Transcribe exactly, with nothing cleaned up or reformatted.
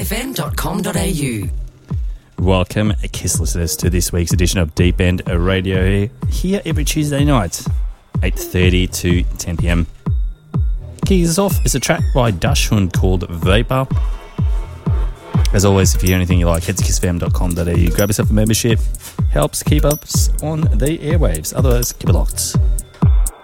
f m dot com dot a u. Welcome, KISS listeners, to this week's edition of Deep End Radio, here every Tuesday night, eight thirty to ten p m. Kicking us off is a track by Dachshund called Vapor. As always, if you hear anything you like, head to kiss f m dot com dot a u. Grab yourself a membership. Helps keep us on the airwaves. Otherwise, keep it locked.